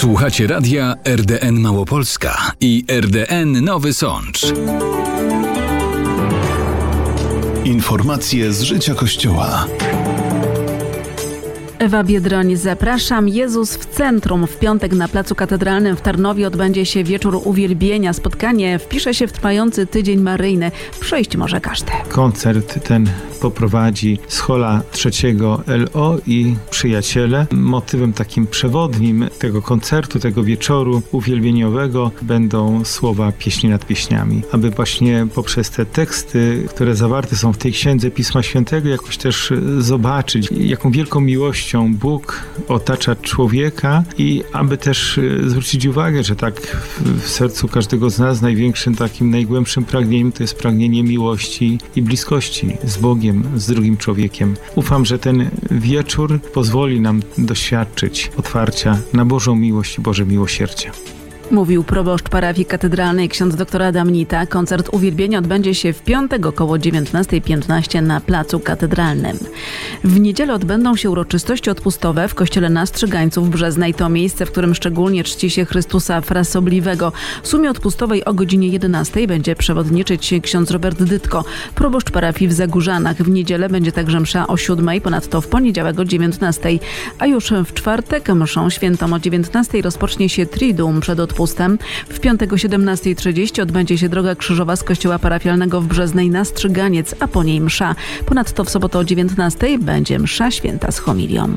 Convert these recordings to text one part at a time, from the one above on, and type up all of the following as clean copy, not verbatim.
Słuchacie radia RDN Małopolska i RDN Nowy Sącz. Informacje z życia Kościoła. Ewa Biedroń, zapraszam. Jezus w centrum. W piątek na Placu Katedralnym w Tarnowie odbędzie się wieczór uwielbienia. Spotkanie wpisze się w trwający tydzień maryjny. Przyjść może każdy. Koncert ten poprowadzi Schola III LO i przyjaciele. Motywem takim przewodnim tego koncertu, tego wieczoru uwielbieniowego będą słowa pieśni nad pieśniami. Aby właśnie poprzez te teksty, które zawarte są w tej księdze Pisma Świętego, jakoś też zobaczyć, jaką wielką miłością Bóg otacza człowieka i aby też zwrócić uwagę, że tak w sercu każdego z nas największym, takim najgłębszym pragnieniem to jest pragnienie miłości i bliskości z Bogiem, z drugim człowiekiem. Ufam, że ten wieczór pozwoli nam doświadczyć otwarcia na Bożą miłość i Boże miłosierdzie. Mówił proboszcz parafii katedralnej ksiądz dr Adam Nita. Koncert uwielbienia odbędzie się w piątek około 19:15 na Placu Katedralnym. W niedzielę odbędą się uroczystości odpustowe w kościele Nastrzygańców Brzeznej. To miejsce, w którym szczególnie czci się Chrystusa Frasobliwego. W sumie odpustowej o godzinie 11 będzie przewodniczyć ksiądz Robert Dytko, proboszcz parafii w Zagórzanach. W niedzielę będzie także msza o 7, ponadto w poniedziałek o 19, a już w czwartek mszą świętą o 19 rozpocznie się Triduum przed odpustem. W piątek o 17:30 odbędzie się droga krzyżowa z kościoła parafialnego w Brzeznej na Strzyganiec, a po niej msza. Ponadto w sobotę o 19 będzie msza święta z homilią.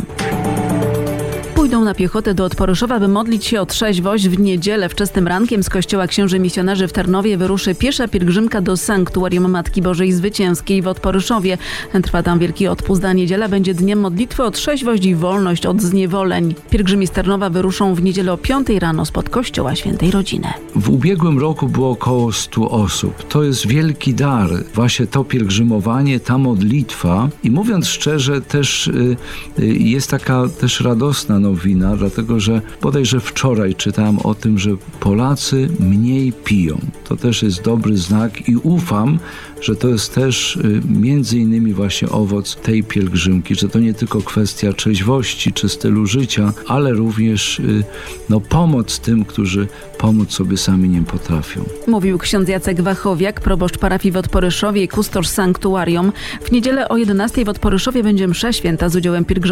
Pójdą na piechotę do Odporyszowa, by modlić się o trzeźwość. W niedzielę wczesnym rankiem z kościoła księży misjonarzy w Tarnowie wyruszy piesza pielgrzymka do sanktuarium Matki Bożej Zwycięskiej w Odporyszowie. Trwa tam wielki odpust, a niedziela będzie dniem modlitwy o trzeźwość i wolność od zniewoleń. Pielgrzymi z Tarnowa wyruszą w niedzielę o 5 rano spod kościoła Świętej Rodziny. W ubiegłym roku było około 100 osób. To jest wielki dar, właśnie to pielgrzymowanie, ta modlitwa. I mówiąc szczerze, też jest taka też radosna nowina, dlatego że bodajże wczoraj czytałem o tym, że Polacy mniej piją. To też jest dobry znak i ufam, że to jest też między innymi właśnie owoc tej pielgrzymki, że to nie tylko kwestia trzeźwości czy stylu życia, ale również pomoc tym, którzy pomóc sobie sami nie potrafią. Mówił ksiądz Jacek Wachowiak, proboszcz parafii w Odporyszowie i kustosz sanktuarium. W niedzielę o 11 w Odporyszowie będzie msza święta z udziałem pielgrzymów